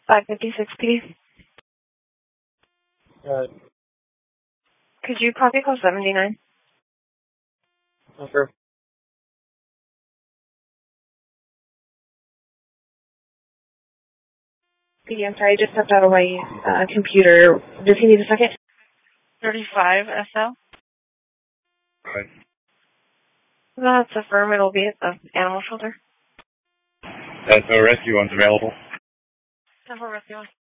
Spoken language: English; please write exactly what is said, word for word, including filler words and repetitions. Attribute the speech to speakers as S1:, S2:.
S1: five fifty-six P D.
S2: Uh,
S1: Could you copy call seventy-nine?
S2: Over.
S1: P D, I'm sorry, I just stepped out of my uh, computer. Does he need a second? thirty-five S L.
S2: Right.
S1: That's a firm. It'll be at the animal shelter.
S2: That's no rescue one's available.
S1: Several rescue ones.